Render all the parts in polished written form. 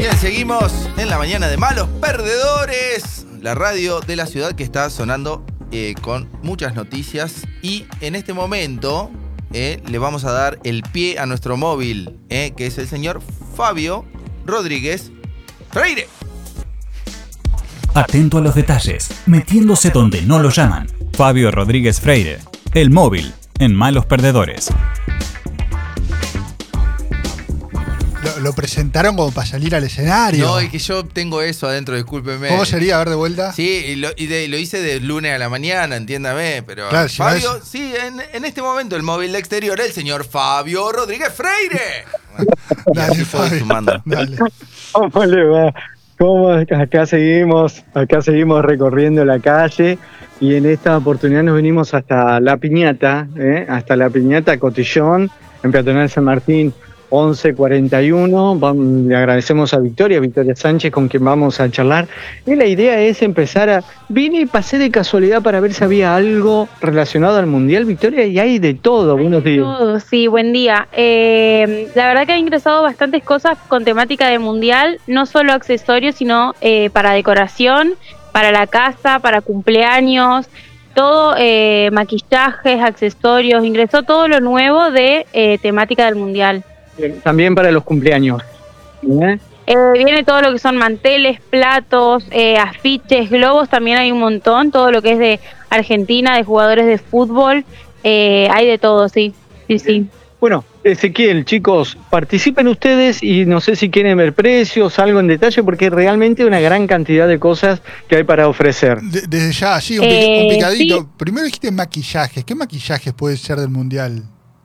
Bien, seguimos en la mañana de Malos Perdedores, la radio de la ciudad que está sonando con muchas noticias. Y en este momento le vamos a dar el pie a nuestro móvil, que es el señor Fabio Rodríguez Freire. Atento a los detalles, metiéndose donde no lo llaman. Fabio Rodríguez Freire, el móvil en Malos Perdedores. Lo presentaron como para salir al escenario. No, es que yo tengo eso adentro, discúlpeme. ¿Cómo sería? A ver, de vuelta. Sí, lo hice de lunes a la mañana, entiéndame, pero claro, Fabio, sí, en este momento el móvil de exterior, el señor Fabio Rodríguez Freire. Dale, Fabio, dale. ¿Cómo le va? Acá seguimos recorriendo la calle y en esta oportunidad nos venimos hasta La Piñata, hasta La Piñata Cotillón, en Peatonal San Martín 1141. Le agradecemos a Victoria Sánchez, con quien vamos a charlar. Y la idea es empezar vine y pasé de casualidad para ver si había algo relacionado al Mundial, Victoria, y hay de todo. Buenos días. Todo, sí, buen día. La verdad que han ingresado bastantes cosas con temática de Mundial, no solo accesorios, sino para decoración, para la casa, para cumpleaños, todo, maquillajes, accesorios, ingresó todo lo nuevo de temática del Mundial. También para los cumpleaños. Viene todo lo que son manteles, platos, afiches, globos, también hay un montón, todo lo que es de Argentina, de jugadores de fútbol, hay de todo, sí. Bueno, Ezequiel, chicos, participen ustedes y no sé si quieren ver precios, algo en detalle, porque realmente hay una gran cantidad de cosas que hay para ofrecer. Desde ya, sí, un picadito. Sí. Primero dijiste maquillajes. ¿Qué maquillajes puede ser del Mundial?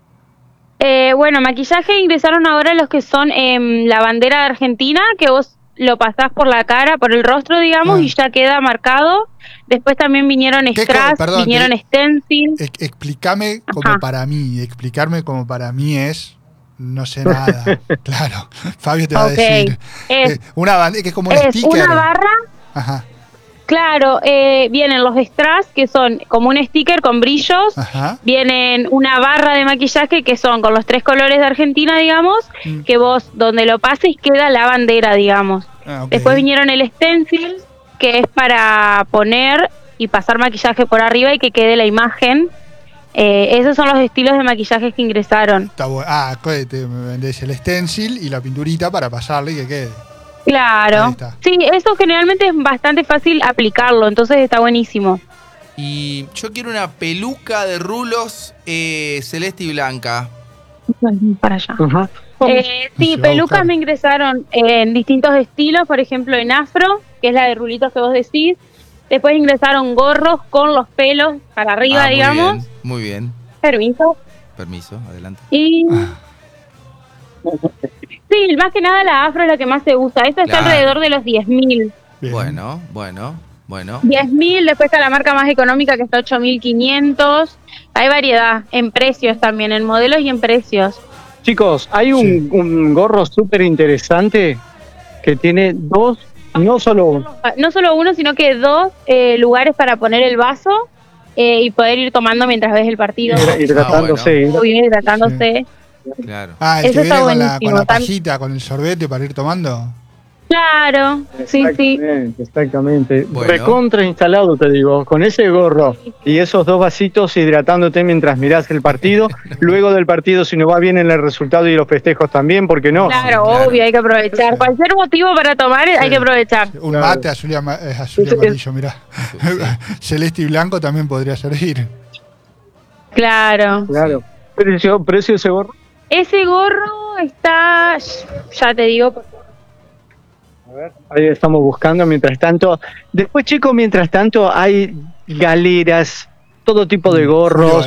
Bueno, maquillaje ingresaron ahora los que son la bandera de Argentina, que vos lo pasás por la cara, por el rostro, digamos, y ya queda marcado. Después también vinieron strass, vinieron stencils. Explícame como para mí. Explicarme como para mí es... No sé nada. Claro. Fabio te va a decir. Una bandera que es como un sticker. Una barra. Ajá. Claro, vienen los strass, que son como un sticker con brillos. Ajá. Vienen una barra de maquillaje, que son con los 3 colores de Argentina, digamos, que vos, donde lo pases, queda la bandera, digamos. Okay. Después vinieron el stencil, que es para poner y pasar maquillaje por arriba y que quede la imagen. Esos son los estilos de maquillajes que ingresaron. Está bueno. Te vendés el stencil y la pinturita para pasarle y que quede. Claro, sí, eso generalmente es bastante fácil aplicarlo, entonces está buenísimo. Y yo quiero una peluca de rulos celeste y blanca. Para allá. Ajá. Sí, pelucas me ingresaron en distintos estilos, por ejemplo en afro, que es la de rulitos que vos decís. Después ingresaron gorros con los pelos para arriba, digamos. Muy bien. Permiso, adelante. Y... Sí, más que nada la afro es la que más se usa. Esta está alrededor de los 10.000. Bueno. 10.000, después está la marca más económica que está 8.500. Hay variedad en precios también, en modelos y en precios. Chicos, hay un gorro súper interesante que tiene dos, no solo uno, sino que 2 lugares para poner el vaso y poder ir tomando mientras ves el partido. Hidratándose. Hidratándose. Claro. El eso que viene está con la pajita, con el sorbete para ir tomando. Claro, sí. Exactamente. Bueno. Recontra instalado, te digo, con ese gorro y esos 2 vasitos hidratándote mientras mirás el partido. Luego del partido, si no va bien en el resultado y los festejos también, ¿por qué no? Claro, obvio, hay que aprovechar. Cualquier motivo para tomar, hay que aprovechar. Un mate azul y amarillo, mirá. Celeste y blanco también podría servir. Claro. ¿Precio ese gorro? Ese gorro está, ya te digo. A ver, ahí estamos buscando mientras tanto. Después, chicos, mientras tanto hay galeras, todo tipo de gorros.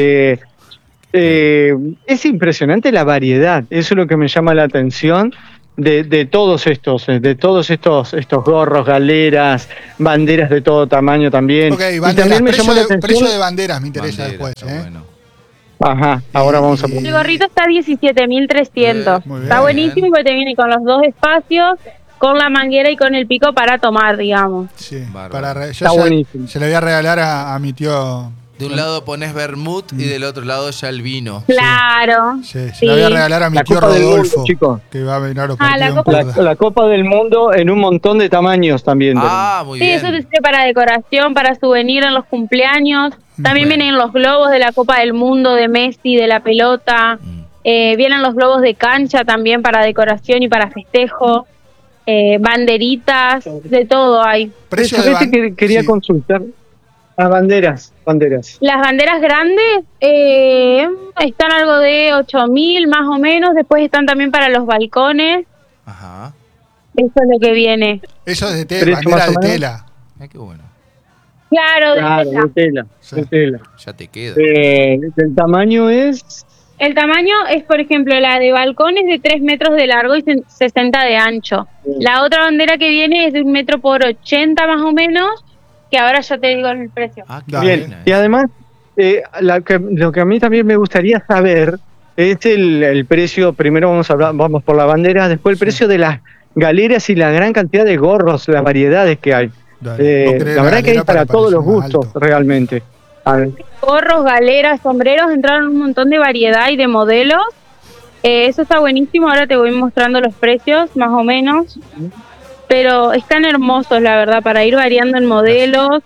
Es impresionante la variedad. Eso es lo que me llama la atención de todos estos gorros, galeras, banderas de todo tamaño también. Ok, y banderas, también me llamó la atención. Precio de banderas me interesa después. Bueno. Ajá, ahora vamos a poner. El gorrito está 17.300. Está buenísimo porque te viene con los 2 espacios, con la manguera y con el pico para tomar, digamos. Sí, está buenísimo. Se le voy a regalar a mi tío De un lado pones vermut y del otro lado ya el vino. Claro. Sí, se la voy a regalar a mi tío Rodolfo, que va a venir a los partidos. La Copa del Mundo en un montón de tamaños también. Muy bien. Sí, eso te sirve para decoración, para souvenir en los cumpleaños. También vienen los globos de la Copa del Mundo, de Messi, de la pelota. Vienen los globos de cancha también para decoración y para festejo. Banderitas, de todo hay. Precio que quería consultar. Banderas. Las banderas grandes están algo de 8.000 más o menos. Después están también para los balcones. Ajá. Eso es lo que viene. Eso es de tela, bandera de tela. Qué bueno. Claro, de tela. Sí. De tela. Ya te queda. ¿El tamaño es? El tamaño es, por ejemplo, la de balcón es de 3 metros de largo y 60 de ancho. La otra bandera que viene es de 1 metro por 80 más o menos, que ahora ya te digo el precio. Bien, y además, lo que a mí también me gustaría saber es el precio. Primero vamos por la bandera, después el precio de las galeras y la gran cantidad de gorros, las variedades que hay. La verdad que hay para todos los gustos, realmente. Gorros, galeras, sombreros, entraron un montón de variedad y de modelos. Eso está buenísimo, ahora te voy mostrando los precios, más o menos. Pero están hermosos, la verdad, para ir variando en modelos.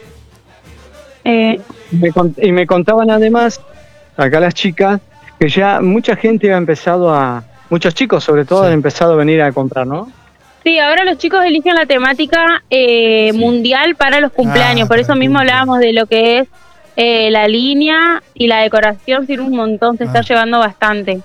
Y me contaban además, acá las chicas, que ya mucha gente ha empezado muchos chicos sobre todo han empezado a venir a comprar, ¿no? Sí, ahora los chicos eligen la temática mundial para los cumpleaños, por eso mismo hablábamos de lo que es la línea y la decoración, sirve un montón, se está llevando bastante.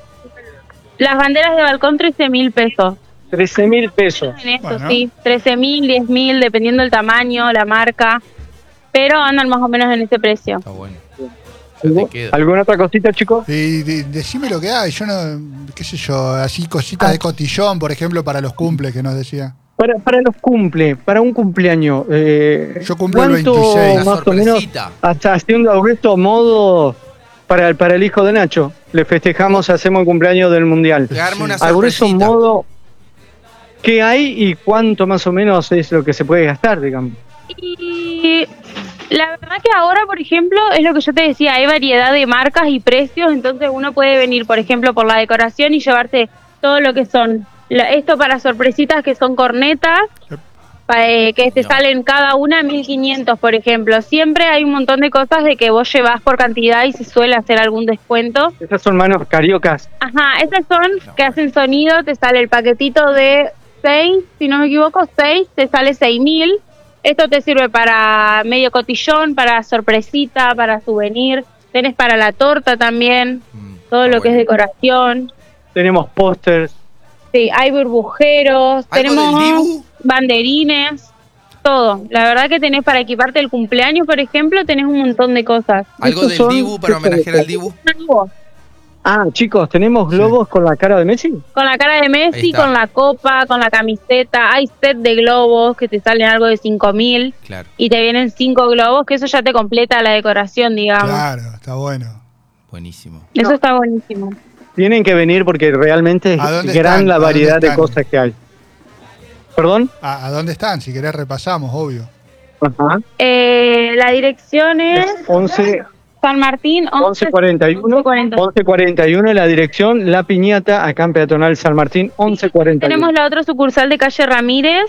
Las banderas de balcón, 13.000 pesos. 13.000 pesos. En esto, sí, 13.000, 10.000, dependiendo del tamaño, la marca, pero andan más o menos en ese precio. Está bueno. ¿Alguna otra cosita, chicos? Decime lo que hay, yo no, qué sé yo, así cositas de cotillón, por ejemplo, para los cumples que nos decía. Para un cumpleaños. Yo cumplo el 26. Más o menos, hasta haciendo esto modo para el hijo de Nacho. Le festejamos, hacemos el cumpleaños del Mundial. A grueso modo, ¿qué hay y cuánto más o menos es lo que se puede gastar, digamos? Y la verdad que ahora, por ejemplo, es lo que yo te decía, hay variedad de marcas y precios, entonces uno puede venir, por ejemplo, por la decoración y llevarse todo lo que son, esto para sorpresitas que son cornetas, que te salen cada una 1.500, por ejemplo. Siempre hay un montón de cosas de que vos llevas por cantidad y se suele hacer algún descuento. Esas son manos cariocas. Ajá, esas son que hacen sonido, te sale el paquetito de 6, si no me equivoco, 6, te sale 6.000. Esto te sirve para medio cotillón, para sorpresita, para souvenir. Tenés para la torta también, todo lo que es decoración. Tenemos pósters. Sí, hay burbujeros, tenemos banderines, todo. La verdad que tenés para equiparte el cumpleaños, por ejemplo, tenés un montón de cosas. ¿Algo del Dibu para homenajear al Dibu? Chicos, ¿tenemos globos con la cara de Messi? Con la cara de Messi, con la copa, con la camiseta. Hay set de globos que te salen algo de 5.000. Claro. Y te vienen 5 globos, que eso ya te completa la decoración, digamos. Claro, está bueno. Buenísimo. Eso está buenísimo. Tienen que venir porque realmente es gran la variedad de cosas que hay. ¿Perdón? ¿A dónde están? Si querés repasamos, obvio. Ajá. La dirección es 11... San Martín, 1141, la dirección La Piñata, acá en Peatonal San Martín, 1141. Tenemos la otra sucursal de calle Ramírez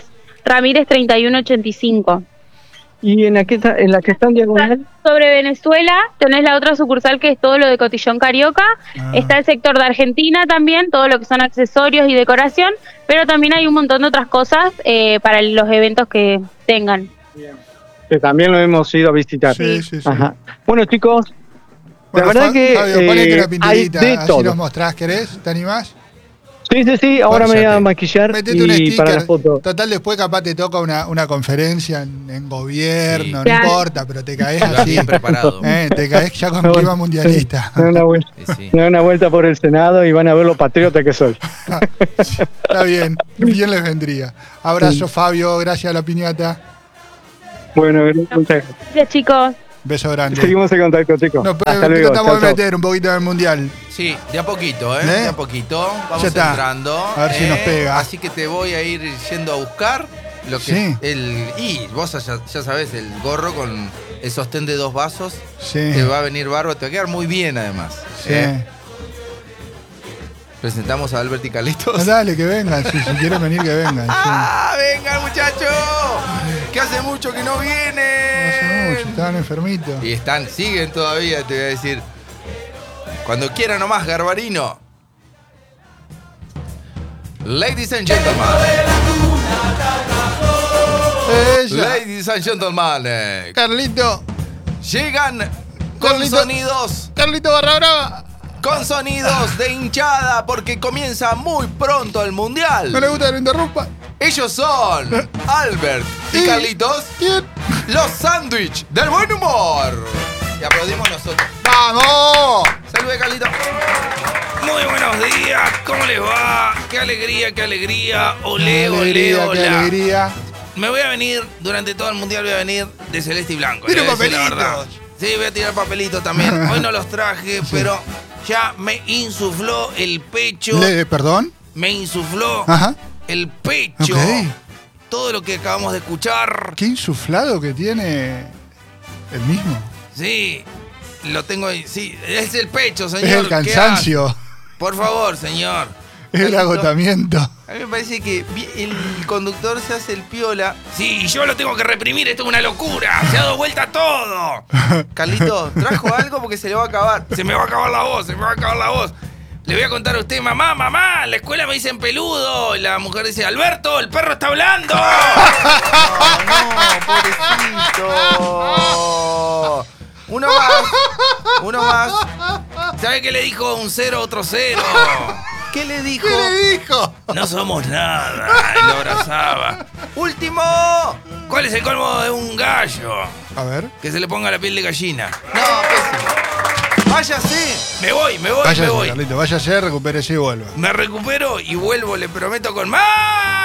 3185. ¿Y en la que está en diagonal? Sobre Venezuela tenés la otra sucursal que es todo lo de Cotillón Carioca. Está el sector de Argentina también, todo lo que son accesorios y decoración, pero también hay un montón de otras cosas para los eventos que tengan. Bien. Que también lo hemos ido a visitar. Sí. Ajá. Bueno, chicos, bueno, la verdad que Fabio, ponete una pinturita, hay de así todo. nos mostrás, ¿querés? ¿Te animás? Sí, ahora me voy a maquillar y para la foto. Total, después capaz te toca una conferencia en gobierno, no importa, pero te caes así. Bien preparado. Te caes ya con clima mundialista. Me da una vuelta por el Senado y van a ver lo patriota que soy. Está bien les vendría. Abrazo, Fabio, gracias a la piñata. Bueno, muchas gracias, chicos. Beso grande. Seguimos en contacto, chicos. Hasta luego. Tratamos de meter un poquito en el mundial. Sí, de a poquito, De a poquito. Vamos entrando. A ver si nos pega. Así que te voy a ir yendo a buscar. Lo que y vos ya sabés, el gorro con el sostén de 2 vasos. Sí. Te va a venir bárbaro, te va a quedar muy bien además. Sí. Presentamos a Albert y Carlitos. Dale, que vengan, si quieren venir, que vengan. ¡Ah, vengan, muchachos! Que hace mucho que no vienen. Hace mucho, estaban enfermitos. Y siguen todavía, te voy a decir. Cuando quiera nomás, Garbarino. Ladies and gentlemen. Ladies and gentlemen. Carlito. Llegan con sonidos. Carlito Barra Brava. Con sonidos de hinchada porque comienza muy pronto el mundial. No le gusta que lo interrumpa. Ellos son Albert y Carlitos. ¿Quién? Los sándwich del buen humor. Y aplaudimos nosotros. ¡Vamos! Salude, Carlitos. Muy buenos días, ¿cómo les va? Qué alegría, olé, olé, olé. Qué alegría. Me voy a venir, durante todo el mundial voy a venir de celeste y blanco. ¡Tira la verdad. papelitos! Sí, voy a tirar papelitos también. Hoy no los traje, pero ya me insufló el pecho. ¿Perdón? Me insufló el pecho. Ok. Todo lo que acabamos de escuchar. Qué insuflado que tiene el mismo. Sí, lo tengo ahí. Sí, es el pecho, señor. Es el cansancio. Por favor, señor. Es el agotamiento. A mí me parece que el conductor se hace el piola. Sí, yo lo tengo que reprimir, esto es una locura. Se ha dado vuelta todo. Carlito, ¿trajo algo? Porque se le va a acabar. Se me va a acabar la voz. Le voy a contar a usted, mamá, en la escuela me dicen peludo. Y la mujer dice, Alberto, el perro está hablando. No, pobrecito. Uno más. ¿Sabe qué le dijo un 0 otro 0? ¿Qué le dijo? No somos nada. Y lo abrazaba. ¡Último! ¿Cuál es el colmo de un gallo? A ver. Que se le ponga la piel de gallina. No, pésimo. Váyase. Me voy. Carlito, váyase, recupérese y vuelva. Me recupero y vuelvo, le prometo, con más.